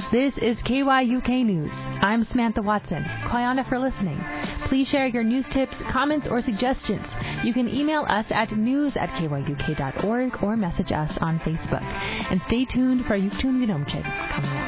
This is KYUK News. I'm Samantha Watson. Kayana for listening. Please share your news tips, comments, or suggestions. You can email us at news@kyuk.org or message us on Facebook. And stay tuned for Yukchun Vinomchik coming up.